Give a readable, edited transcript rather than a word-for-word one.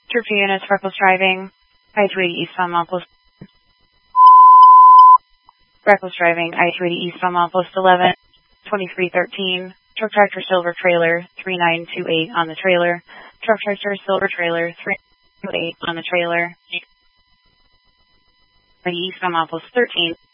Trooper units, reckless driving, I-280 eastbound Mount Post. Reckless driving, I-280 eastbound Mount Post 11, 2313. Truck tractor silver trailer 3928 on the trailer. Truck tractor silver trailer 3928 on the trailer. Eastbound Mount Post 13.